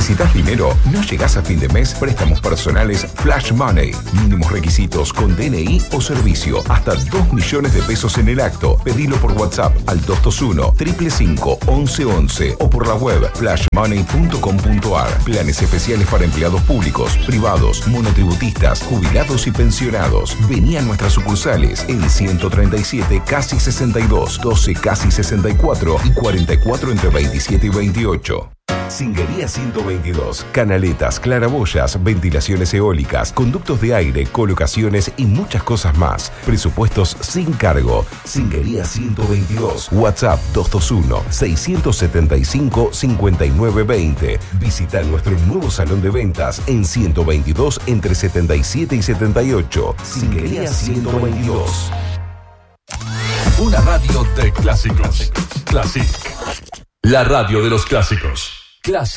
¿Necesitas dinero? ¿No llegás a fin de mes? Préstamos personales Flash Money. Mínimos requisitos con DNI o servicio. Hasta 2 millones de pesos en el acto. Pedilo por WhatsApp al 221-555-1111 o por la web flashmoney.com.ar. Planes especiales para empleados públicos, privados, monotributistas, jubilados y pensionados. Vení a nuestras sucursales en 137 casi 62, 12 casi 64 y 44 entre 27 y 28. Singuería 122. Canaletas, claraboyas, ventilaciones eólicas, conductos de aire, colocaciones y muchas cosas más. Presupuestos sin cargo. Singuería 122. WhatsApp 221-675-5920. Visita nuestro nuevo salón de ventas en 122 entre 77 y 78. Singuería 122. Una radio de clásicos. Classic. La radio de los clásicos. Classic.